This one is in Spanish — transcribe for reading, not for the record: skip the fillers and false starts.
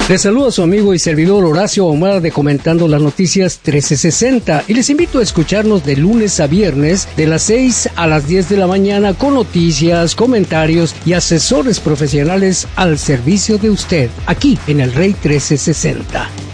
Les saluda su amigo y servidor Horacio Omar de Comentando las Noticias 1360 y les invito a escucharnos de lunes a viernes de las 6 a las 10 de la mañana con noticias, comentarios y asesores profesionales al servicio de usted, aquí en el Rey 1360.